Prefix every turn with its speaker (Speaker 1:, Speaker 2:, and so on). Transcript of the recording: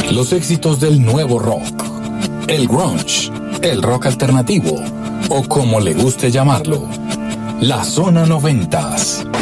Speaker 1: Los éxitos del nuevo rock, el grunge, el rock alternativo o como le guste llamarlo. La Zona 90s.